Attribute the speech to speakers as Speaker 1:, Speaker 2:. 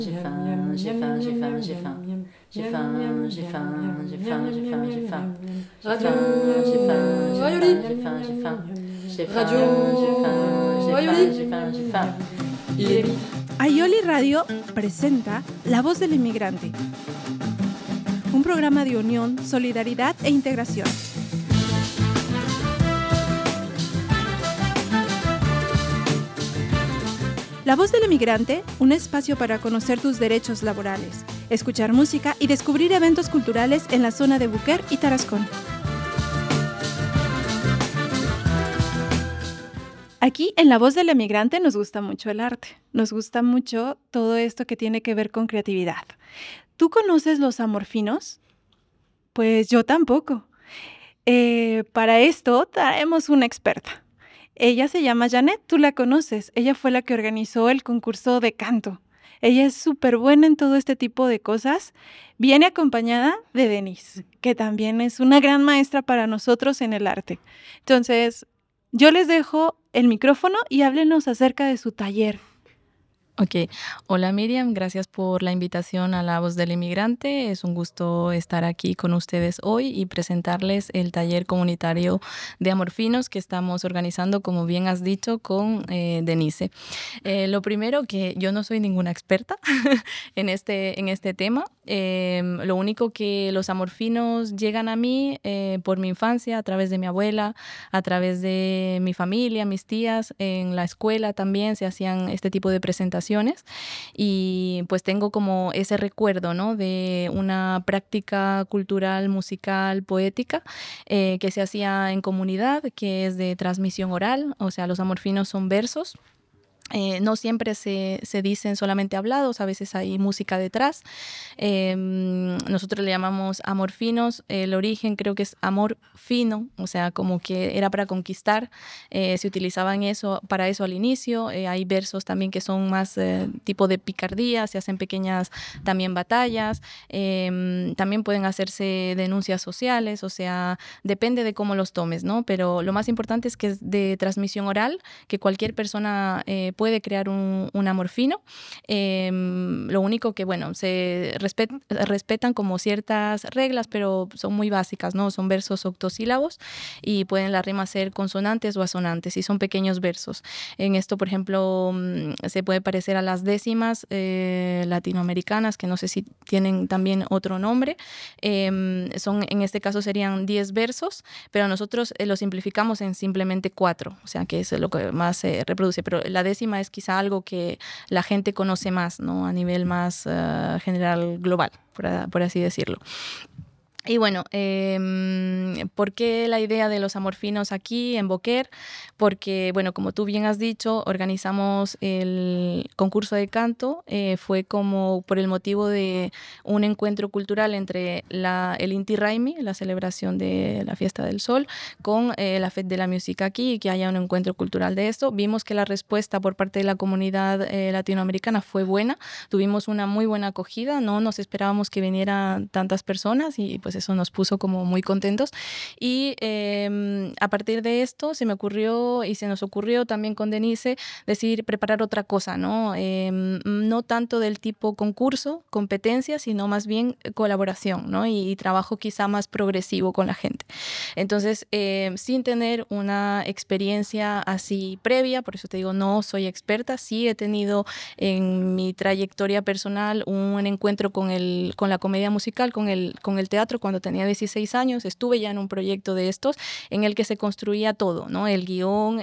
Speaker 1: J'ai faim, j'ai faim, j'ai faim, j'ai faim. J'ai faim, j'ai faim, j'ai faim, j'ai faim, j'ai faim.
Speaker 2: Radio
Speaker 1: J'ai faim, j'ai
Speaker 2: Rayoli.
Speaker 1: faim, j'ai faim, j'ai faim. J'ai faim,
Speaker 2: Radio
Speaker 1: j'ai faim, j'ai faim,
Speaker 2: Rayoli.
Speaker 1: j'ai faim, j'ai faim.
Speaker 2: Il est
Speaker 3: Aioli Radio presenta La Voz del Inmigrante, un programa de unión, solidaridad e integración. La Voz del Inmigrante, un espacio para conocer tus derechos laborales, escuchar música y descubrir eventos culturales en la zona de Buquer y Tarascón. Aquí en La Voz del Emigrante nos gusta mucho el arte, nos gusta mucho todo esto que tiene que ver con creatividad. ¿Tú conoces los amorfinos? Pues yo tampoco. Para esto traemos una experta. Ella se llama Janet, tú la conoces. Ella fue la que organizó el concurso de canto. Ella es súper buena en todo este tipo de cosas. Viene acompañada de Denise, que también es una gran maestra para nosotros en el arte. Entonces, yo les dejo el micrófono y háblenos acerca de su taller.
Speaker 4: Ok, hola Miriam, gracias por la invitación a La Voz del Inmigrante. Es un gusto estar aquí con ustedes hoy y presentarles el taller comunitario de amorfinos que estamos organizando, como bien has dicho, con Denise. Lo primero, que yo no soy ninguna experta en este tema. Lo único que los amorfinos llegan a mí por mi infancia, a través de mi abuela, a través de mi familia, mis tías. En la escuela también se hacían este tipo de presentaciones y pues tengo como ese recuerdo, ¿no?, de una práctica cultural, musical, poética que se hacía en comunidad, que es de transmisión oral. O sea, los amorfinos son versos. No siempre se dicen solamente hablados, a veces hay música detrás. Nosotros le llamamos amorfinos. El origen creo que es amor fino, o sea, como que era para conquistar. Se utilizaban para eso al inicio. Hay versos también que son más tipo de picardía, se hacen pequeñas también batallas. También pueden hacerse denuncias sociales, o sea, depende de cómo los tomes, ¿no? Pero lo más importante es que es de transmisión oral, que cualquier persona puede crear un amorfino. Lo único que, bueno, se respetan como ciertas reglas, pero son muy básicas, ¿no? Son versos octosílabos y pueden las rimas ser consonantes o asonantes y son pequeños versos. En esto, por ejemplo, se puede parecer a las décimas latinoamericanas, que no sé si tienen también otro nombre. En este caso serían 10 versos, pero nosotros lo simplificamos en simplemente 4, o sea, que es lo que más se reproduce, pero la décima es quizá algo que la gente conoce más, ¿no?, a nivel más general, global, por así decirlo. Y bueno, ¿por qué la idea de los amorfinos aquí en Boquer? Porque, bueno, como tú bien has dicho, organizamos el concurso de canto. Fue como por el motivo de un encuentro cultural entre el Inti Raymi, la celebración de la Fiesta del Sol, con la Fête de la Música aquí, y que haya un encuentro cultural de esto. Vimos que la respuesta por parte de la comunidad latinoamericana fue buena. Tuvimos una muy buena acogida, no nos esperábamos que vinieran tantas personas y pues eso nos puso como muy contentos. Y a partir de esto se me ocurrió y se nos ocurrió también con Denise decir preparar otra cosa, ¿no? No tanto del tipo concurso, competencia, sino más bien colaboración, ¿no? Y trabajo quizá más progresivo con la gente. Entonces, sin tener una experiencia así previa, por eso te digo, no soy experta, sí he tenido en mi trayectoria personal un encuentro con la comedia musical, con el teatro. Cuando tenía 16 años estuve ya en un proyecto de estos en el que se construía todo, ¿no? El guión,